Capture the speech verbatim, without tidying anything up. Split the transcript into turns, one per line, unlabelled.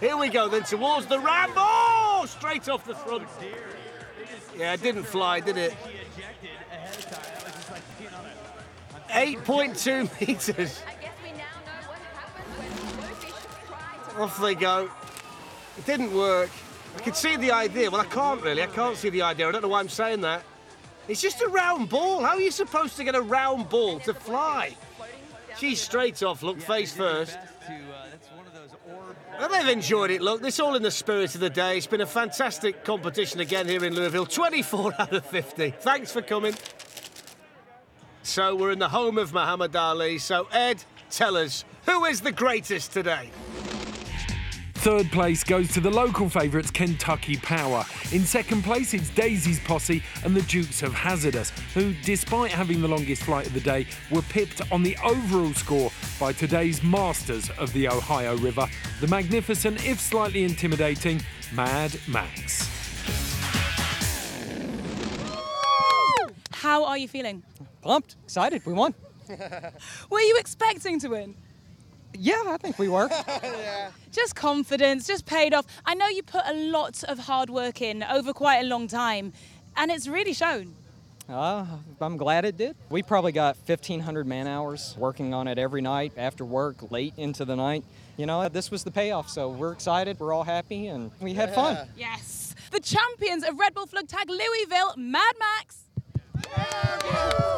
Here we go then towards the ramp. Oh, straight off the front. Yeah, it didn't fly, did it? eight point two metres. Off they go. It didn't work. I could see the idea. Well, I can't really. I can't see the idea. I don't know why I'm saying that. It's just a round ball. How are you supposed to get a round ball to fly? She's straight off, look, face first. Well, they've enjoyed it, look. It's all in the spirit of the day. It's been a fantastic competition again here in Louisville. twenty-four out of fifty. Thanks for coming. So we're in the home of Muhammad Ali. So, Ed, tell us, who is the greatest today?
Third place goes to the local favourites Kentucky Power. In second place, it's Daisy's Posse and the Dukes of Hazardous, who, despite having the longest flight of the day, were pipped on the overall score by today's masters of the Ohio River, the magnificent, if slightly intimidating, Mad Max.
How are you feeling?
Pumped, excited, we won.
Were you expecting to win?
Yeah, I think we were.
Yeah. Just confidence, just paid off. I know you put a lot of hard work in over quite a long time, and it's really shown.
Uh, I'm glad it did. We probably got fifteen hundred man hours working on it every night, after work, late into the night. You know, this was the payoff, so we're excited, we're all happy, and we had fun.
Yes. The champions of Red Bull Flugtag Louisville, Mad Max. Yeah.